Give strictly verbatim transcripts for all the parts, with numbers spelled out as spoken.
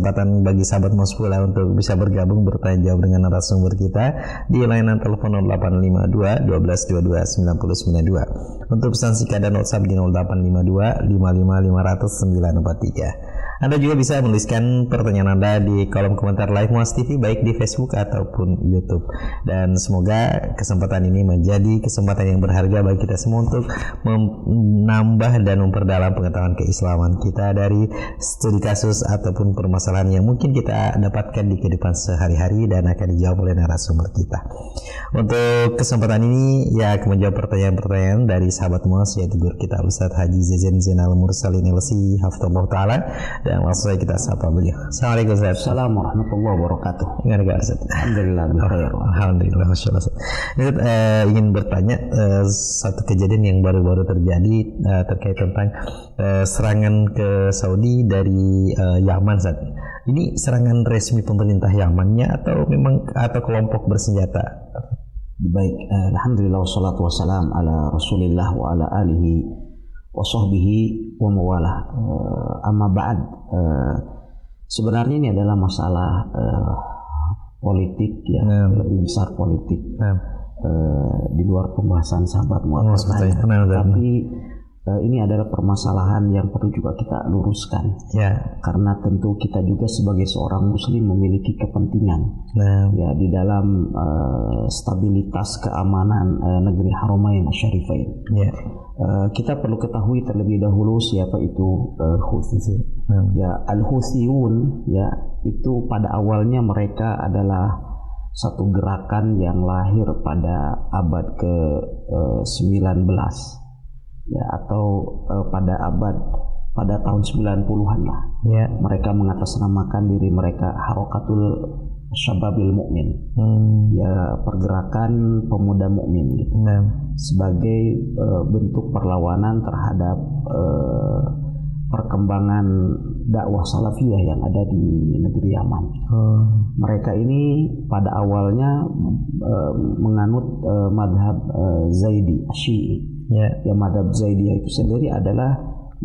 kesempatan bagi sahabat Mospula untuk bisa bergabung bertanya jawab dengan narasumber kita di layanan telepon nol delapan lima dua satu dua dua dua sembilan nol sembilan dua. Untuk pesan singkat dan WhatsApp di nol delapan lima dua lima lima lima nol nol sembilan empat tiga. Anda juga bisa menuliskan pertanyaan Anda di kolom komentar live Moas T V baik di Facebook ataupun YouTube. Dan semoga kesempatan ini menjadi kesempatan yang berharga bagi kita semua untuk menambah dan memperdalam pengetahuan keislaman kita dari studi kasus ataupun permasalahan yang mungkin kita dapatkan di kehidupan sehari-hari dan akan dijawab oleh narasumber kita. Untuk kesempatan ini ya akan menjawab pertanyaan-pertanyaan dari sahabat Moas, yaitu guru kita Ustadz Haji Zazen Zainal Mursalin L C Hafizahullah Ta'ala. Dan langsung saja kita sapa beliau. Assalamualaikum Ustaz. Assalamualaikum warahmatullahi wabarakatuh. Gimana kabar Ustaz? Alhamdulillah bikhair. Alhamdulillah, masya Allah. Ustaz, eh, ingin bertanya eh, satu kejadian yang baru-baru terjadi eh, terkait tentang eh, serangan ke Saudi dari eh, Yaman Ustaz. Ini serangan resmi pemerintah Yamannya atau memang atau kelompok bersenjata? Baik, eh, alhamdulillah wassalatu wassalam ala Rasulillah wa ala alihi wa sahbihi wa mawalah. Uh, amma ba'd, uh, sebenarnya ini adalah masalah uh, politik ya, nah. lebih besar politik nah. uh, di luar pembahasan sahabat muat. Oh, nah, tapi uh, ini adalah permasalahan yang perlu juga kita luruskan ya, karena tentu kita juga sebagai seorang muslim memiliki kepentingan nah. ya di dalam uh, stabilitas keamanan uh, negeri Haramain Syarifain ya. Uh, kita perlu ketahui terlebih dahulu siapa itu uh, Houthi. Hmm. Ya, Al-Houthiyun ya itu pada awalnya mereka adalah satu gerakan yang lahir pada abad ke uh, sembilan belas ya, atau uh, pada abad pada tahun sembilan puluhan lah. Yeah. Mereka mengatasnamakan diri mereka Harakatul Syababil Mukmin, hmm. ya pergerakan pemuda mukmin gitu, nah. sebagai uh, bentuk perlawanan terhadap uh, perkembangan dakwah salafiyah yang ada di negeri Yaman. Hmm. Mereka ini pada awalnya uh, menganut uh, madhab uh, Zaidi Syi'i. Yeah. Ya, madhab Zaidiyah itu sendiri adalah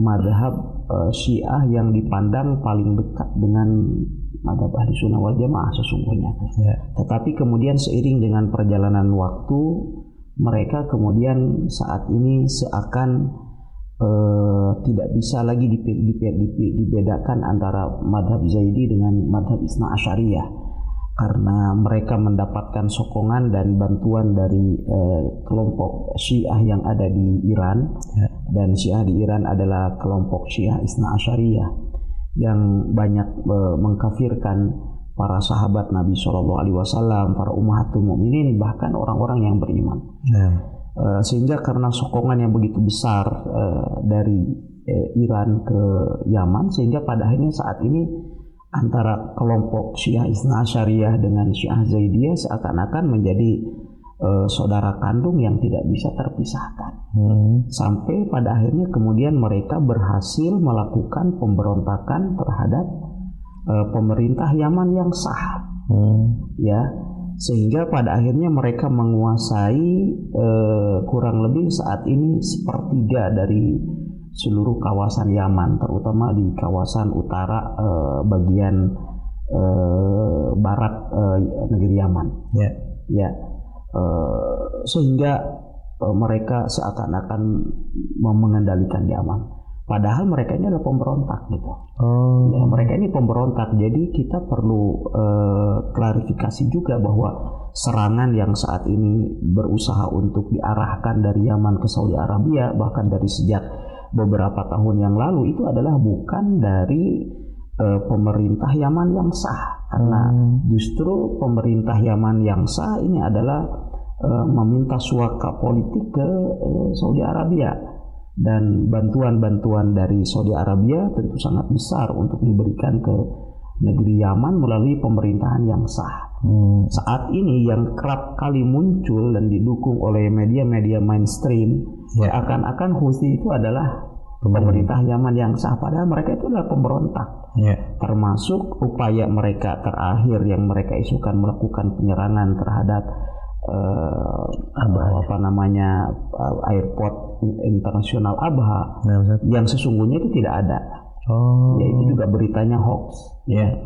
madhab uh, Syiah yang dipandang paling dekat dengan madhab ahli sunnah wal jamaah sesungguhnya. Ya. Tetapi kemudian seiring dengan perjalanan waktu, mereka kemudian saat ini seakan uh, tidak bisa lagi dipe- dipe- dipe- dibedakan antara madhab Zaidi dengan madhab Isna Asyariyah, karena mereka mendapatkan sokongan dan bantuan dari uh, kelompok Syiah yang ada di Iran. Ya. Dan Syiah di Iran adalah kelompok Syiah Isna Asyariyah yang banyak e, mengkafirkan para sahabat Nabi shallallahu alaihi wasallam, para ummahatul mukminin, bahkan orang-orang yang beriman. Yeah. E, sehingga karena sokongan yang begitu besar e, dari e, Iran ke Yaman, sehingga pada akhirnya saat ini antara kelompok Syiah Isna Asyariyah dengan Syiah Zaidiyah seakan-akan menjadi Uh, saudara kandung yang tidak bisa terpisahkan. Hmm. Sampai pada akhirnya kemudian mereka berhasil melakukan pemberontakan terhadap uh, pemerintah Yaman yang sah. Hmm. Ya, sehingga pada akhirnya mereka menguasai uh, kurang lebih saat ini sepertiga dari seluruh kawasan Yaman, terutama di kawasan utara uh, bagian uh, barat uh, negeri Yaman. Ya, ya. Uh, sehingga uh, mereka seakan-akan mengendalikan Yaman. Padahal mereka ini adalah pemberontak gitu. Oh. Ya, mereka ini pemberontak. Jadi kita perlu uh, klarifikasi juga bahwa serangan yang saat ini berusaha untuk diarahkan dari Yaman ke Saudi Arabia, bahkan dari sejak beberapa tahun yang lalu, itu adalah bukan dari uh, pemerintah Yaman yang sah. Karena hmm. justru pemerintah Yaman yang sah ini adalah uh, meminta suaka politik ke uh, Saudi Arabia, dan bantuan-bantuan dari Saudi Arabia tentu sangat besar untuk diberikan ke negeri Yaman melalui pemerintahan yang sah. Hmm. Saat ini yang kerap kali muncul dan didukung oleh media-media mainstream, ya. Seakan-akan Houthi itu adalah pemerintah Yaman yang sah, padahal mereka itu adalah pemberontak. Yeah. Termasuk upaya mereka terakhir yang mereka isukan melakukan penyerangan terhadap uh, Abha, apa namanya uh, airport internasional Abha, yeah, yang sesungguhnya itu tidak ada. Oh. Ya, itu juga beritanya hoax. Yeah.